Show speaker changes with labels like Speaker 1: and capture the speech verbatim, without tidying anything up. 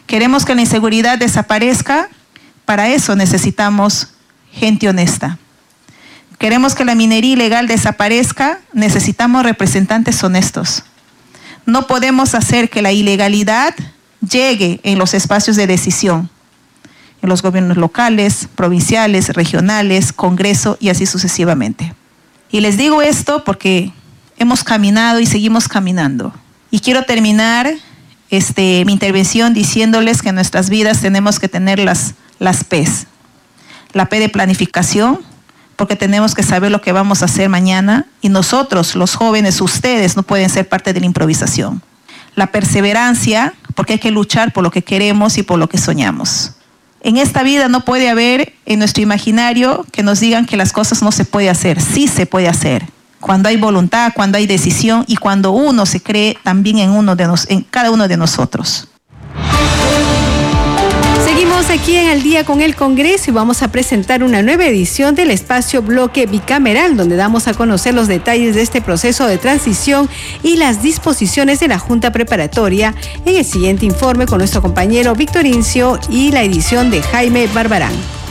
Speaker 1: Queremos que la inseguridad desaparezca. Para eso necesitamos gente honesta. Queremos que la minería ilegal desaparezca. Necesitamos representantes honestos. No podemos hacer que la ilegalidad llegue en los espacios de decisión, en los gobiernos locales, provinciales, regionales, Congreso y así sucesivamente. Y les digo esto porque hemos caminado y seguimos caminando. Y quiero terminar este, mi intervención diciéndoles que en nuestras vidas tenemos que tener las, las P's. La P de planificación, porque tenemos que saber lo que vamos a hacer mañana, y nosotros, los jóvenes, ustedes, no pueden ser parte de la improvisación. La perseverancia, porque hay que luchar por lo que queremos y por lo que soñamos. En esta vida no puede haber en nuestro imaginario que nos digan que las cosas no se puede hacer. Sí se puede hacer. Cuando hay voluntad, cuando hay decisión y cuando uno se cree también en, uno de nos, en cada uno de nosotros.
Speaker 2: Seguimos aquí en Al Día con el Congreso y vamos a presentar una nueva edición del espacio Bloque Bicameral, donde damos a conocer los detalles de este proceso de transición y las disposiciones de la Junta Preparatoria en el siguiente informe con nuestro compañero Víctor Incio y la edición de Jaime Barbarán.